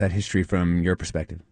that history from your perspective?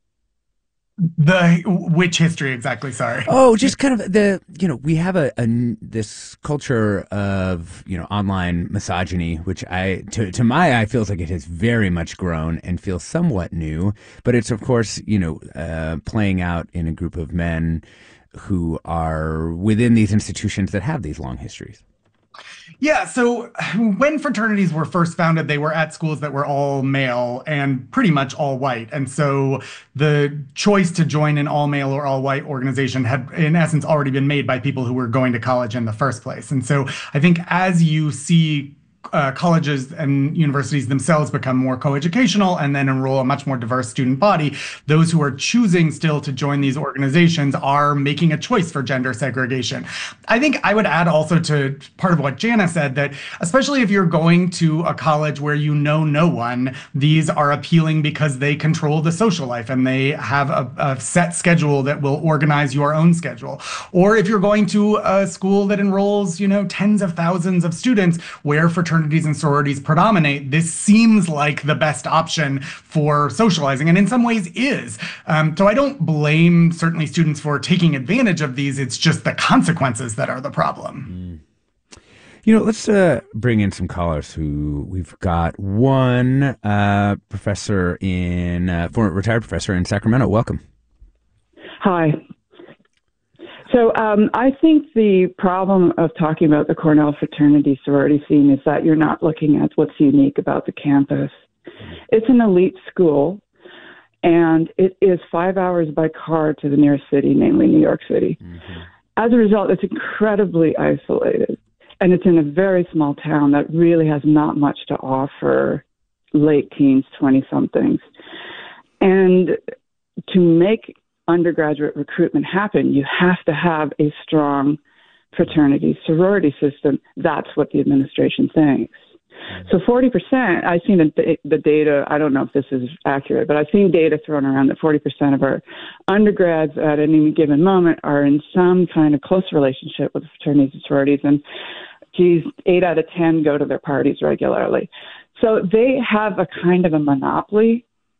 The which history exactly? Sorry. Oh, just kind of we have this culture of, online misogyny, which to my eye feels like it has very much grown and feels somewhat new, but it's of course, playing out in a group of men who are within these institutions that have these long histories. Yeah, so when fraternities were first founded, they were at schools that were all male and pretty much all white. And so the choice to join an all male or all white organization had, in essence, already been made by people who were going to college in the first place. And so I think as you see colleges and universities themselves become more coeducational and then enroll a much more diverse student body, those who are choosing still to join these organizations are making a choice for gender segregation. I think I would add also to part of what Jana said that, especially if you're going to a college where you know no one, these are appealing because they control the social life and they have a set schedule that will organize your own schedule. Or if you're going to a school that enrolls, tens of thousands of students where fraternities and sororities predominate, this seems like the best option for socializing, and in some ways is. So I don't blame certainly students for taking advantage of these. It's just the consequences that are the problem. Let's bring in some callers who we've got. One professor former retired professor in Sacramento. Welcome. Hi. So I think the problem of talking about the Cornell fraternity sorority scene is that you're not looking at what's unique about the campus. It's an elite school, and it is 5 hours by car to the nearest city, namely New York City. Mm-hmm. As a result, it's incredibly isolated, and it's in a very small town that really has not much to offer late teens, 20-somethings. And to make undergraduate recruitment happen, you have to have a strong fraternity sorority system. That's what the administration thinks. So 40%, I've seen the data, I don't know if this is accurate, but I've seen data thrown around that 40% of our undergrads at any given moment are in some kind of close relationship with fraternities and sororities. And geez, 8 out of 10 go to their parties regularly. So they have a kind of a monopoly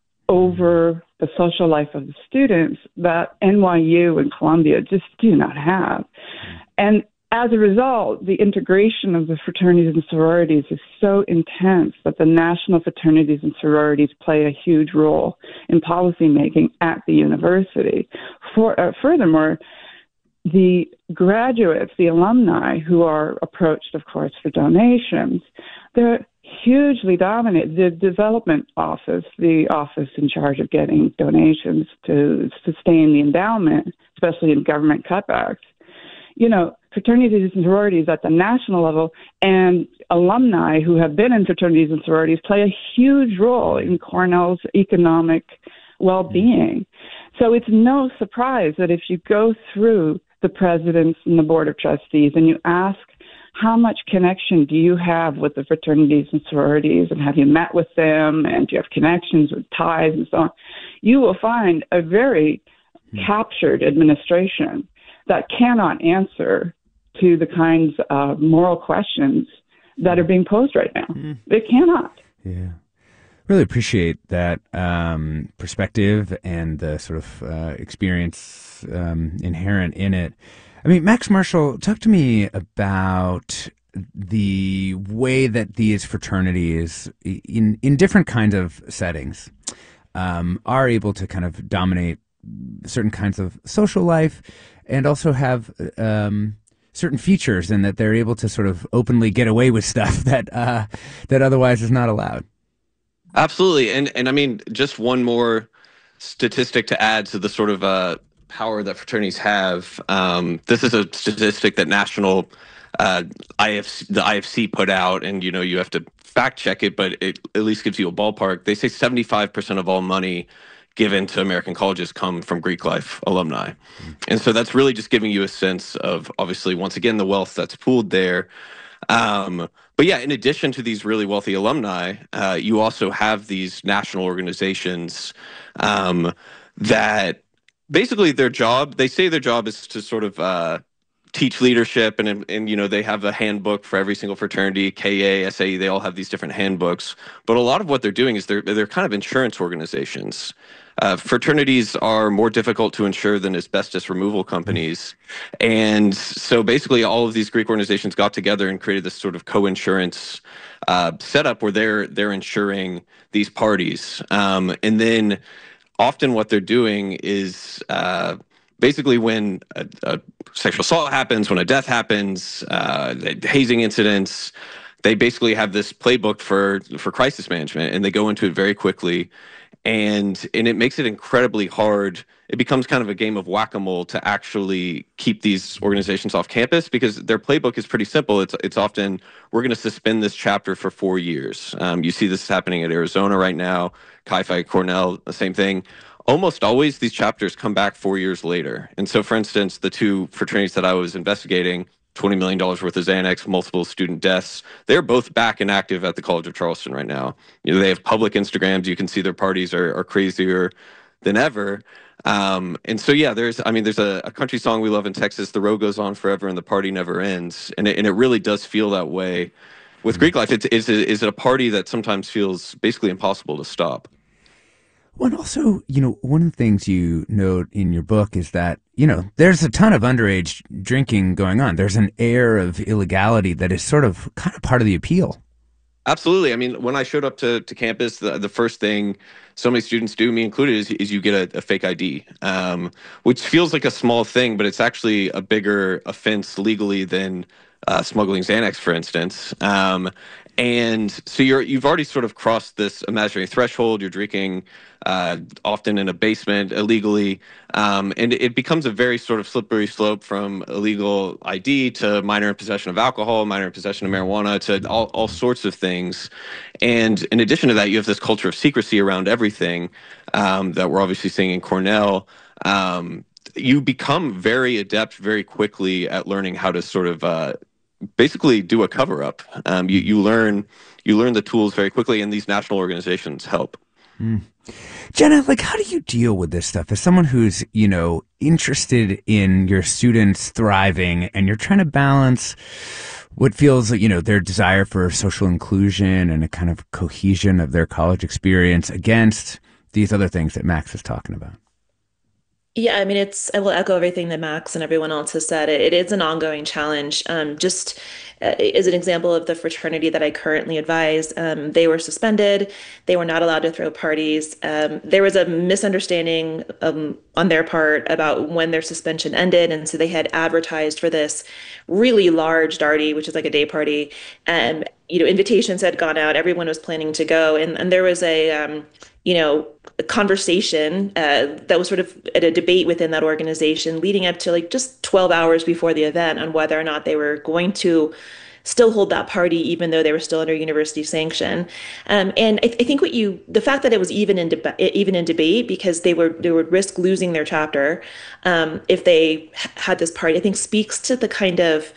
over the social life of the students that NYU and Columbia just do not have. And as a result, the integration of the fraternities and sororities is so intense that the national fraternities and sororities play a huge role in policymaking at the university. Furthermore, the graduates, the alumni who are approached, of course, for donations, they're hugely dominant. The development office, the office in charge of getting donations to sustain the endowment, especially in government cutbacks, fraternities and sororities at the national level and alumni who have been in fraternities and sororities play a huge role in Cornell's economic well-being. So it's no surprise that if you go through the presidents and the board of trustees and you ask, how much connection do you have with the fraternities and sororities, and have you met with them, and do you have connections with ties and so on, you will find a very captured administration that cannot answer to the kinds of moral questions that are being posed right now. They cannot. Yeah. Really appreciate that perspective and the sort of experience inherent in it. I mean, Max Marshall, talk to me about the way that these fraternities in different kinds of settings are able to kind of dominate certain kinds of social life and also have certain features, and that they're able to sort of openly get away with stuff that that otherwise is not allowed. Absolutely. And I mean, just one more statistic to add to the sort of power that fraternities have. This is a statistic that national the IFC put out, and you have to fact check it, but it at least gives you a ballpark. They say 75% of all money given to American colleges come from Greek life alumni. And so that's really just giving you a sense of, obviously, once again, the wealth that's pooled there. But yeah, in addition to these really wealthy alumni, you also have these national organizations that basically they say their job is to sort of teach leadership, and they have a handbook for every single fraternity, KA, SAE, they all have these different handbooks. But a lot of what they're doing is they're kind of insurance organizations. Fraternities are more difficult to insure than asbestos removal companies. And so basically all of these Greek organizations got together and created this sort of co-insurance setup where they're insuring these parties. And then often what they're doing is basically when a sexual assault happens, when a death happens, hazing incidents, they basically have this playbook for crisis management, and they go into it very quickly. And it makes it incredibly hard. It becomes kind of a game of whack-a-mole to actually keep these organizations off campus, because their playbook is pretty simple. It's often, we're going to suspend this chapter for 4 years. You see this happening at Arizona right now, Chi Phi, Cornell, the same thing. Almost always these chapters come back 4 years later. And so, for instance, the two fraternities that I was investigating, $20 million worth of Xanax, multiple student deaths. They're both back and active at the College of Charleston right now. They have public Instagrams. You can see their parties are crazier than ever. And so, yeah, there's a country song we love in Texas, "The Road Goes On Forever and the Party Never Ends." And it really does feel that way with Greek life. Is it a party that sometimes feels basically impossible to stop? Well, and also, one of the things you note in your book is that, there's a ton of underage drinking going on. There's an air of illegality that is sort of kind of part of the appeal. Absolutely. I mean, when I showed up to campus, the first thing so many students do, me included, is you get a fake ID, which feels like a small thing, but it's actually a bigger offense legally than smuggling Xanax, for instance. And so you've already sort of crossed this imaginary threshold. You're drinking often in a basement illegally, and it becomes a very sort of slippery slope from illegal ID to minor in possession of alcohol, minor in possession of marijuana, to all sorts of things. And in addition to that, you have this culture of secrecy around everything that we're obviously seeing in Cornell. You become very adept very quickly at learning how to sort of basically do a cover up. You learn the tools very quickly, and these national organizations help. Jenna, how do you deal with this stuff as someone who's, interested in your students thriving, and you're trying to balance what feels like, their desire for social inclusion and a kind of cohesion of their college experience against these other things that Max is talking about? Yeah, I mean, I will echo everything that Max and everyone else has said. It is an ongoing challenge. Just as an example of the fraternity that I currently advise, they were suspended. They were not allowed to throw parties. There was a misunderstanding on their part about when their suspension ended. And so they had advertised for this really large Darty, which is like a day party. And, invitations had gone out. Everyone was planning to go. And there was a conversation that was sort of at a debate within that organization leading up to just 12 hours before the event on whether or not they were going to still hold that party, even though they were still under university sanction. And I think the fact that it was even in debate, because they would risk losing their chapter if they had this party, I think speaks to the kind of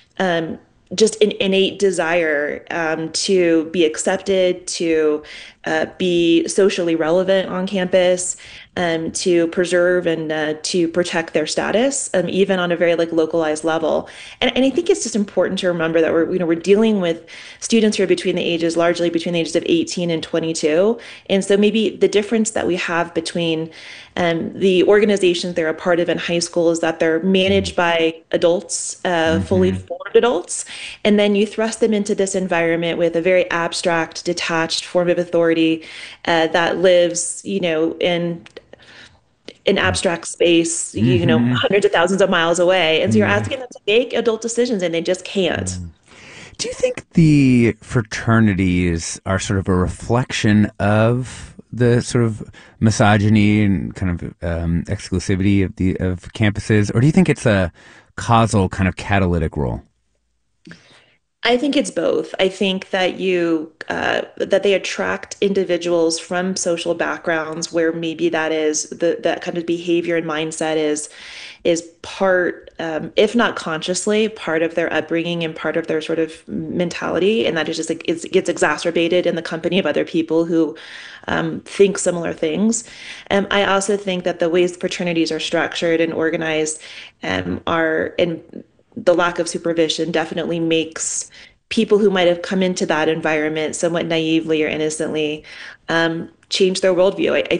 just an innate desire to be accepted, to be socially relevant on campus, to preserve and to protect their status, even on a very localized level. And I think it's just important to remember that we're dealing with students who are largely between the ages of 18 and 22. And so maybe the difference that we have between the organizations they're a part of in high school is that they're managed by adults, fully formed adults. And then you thrust them into this environment with a very abstract, detached form of authority that lives, in an abstract space, hundreds of thousands of miles away. And so you're asking them to make adult decisions, and they just can't. Do you think the fraternities are sort of a reflection of the sort of misogyny and kind of exclusivity of campuses, or do you think it's a causal kind of catalytic role? I think it's both. I think that that they attract individuals from social backgrounds where maybe that kind of behavior and mindset is part, if not consciously, part of their upbringing and part of their sort of mentality, and that is just it gets exacerbated in the company of other people who think similar things. I also think that the ways fraternities are structured and organized are in the lack of supervision definitely makes people who might have come into that environment somewhat naively or innocently change their worldview. I